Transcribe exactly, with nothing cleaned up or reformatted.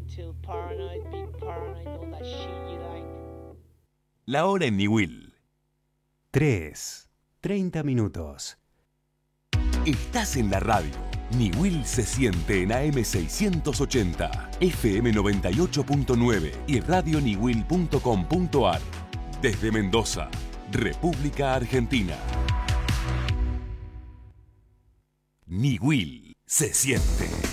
to paranoid, be paranoid, all that shit you like. La hora en Niwil. tres. treinta minutos. Estás en la radio. Niwil se siente en A M seiscientos ochenta, F M noventa y ocho punto nueve y radio niwil punto com punto ar. Desde Mendoza, República Argentina. Niwil se siente.